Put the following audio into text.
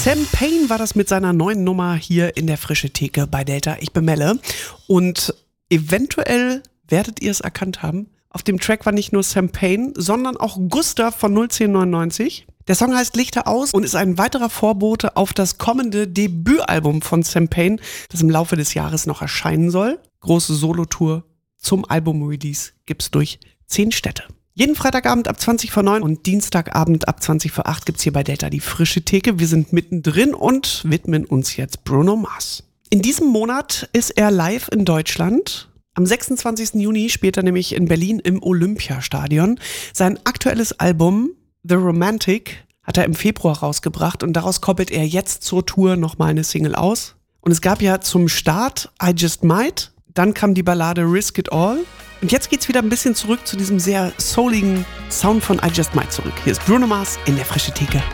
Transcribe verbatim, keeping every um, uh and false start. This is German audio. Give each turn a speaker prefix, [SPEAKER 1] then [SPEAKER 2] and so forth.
[SPEAKER 1] Sam Payne war das mit seiner neuen Nummer hier in der Frische Theke bei Delta. Ich bin Melle und eventuell werdet ihr es erkannt haben. Auf dem Track war nicht nur Sam Payne, sondern auch Gustav von null zehn neunundneunzig. Der Song heißt Lichter aus und ist ein weiterer Vorbote auf das kommende Debütalbum von Sam Payne, das im Laufe des Jahres noch erscheinen soll. Große Solotour zum Album-Release gibt's durch zehn Städte. Jeden Freitagabend ab zwanzig vor neun und Dienstagabend ab zwanzig vor acht gibt's hier bei Delta die Frische Theke. Wir sind mittendrin und widmen uns jetzt Bruno Mars. In diesem Monat ist er live in Deutschland. Am sechsundzwanzigsten Juni spielt er nämlich in Berlin im Olympiastadion. Sein aktuelles Album The Romantic hat er im Februar rausgebracht und daraus koppelt er jetzt zur Tour nochmal eine Single aus. Und es gab ja zum Start I Just Might, dann kam die Ballade Risk It All. Und jetzt geht's wieder ein bisschen zurück zu diesem sehr souligen Sound von I Just Might zurück. Hier ist Bruno Mars in der Frische Theke.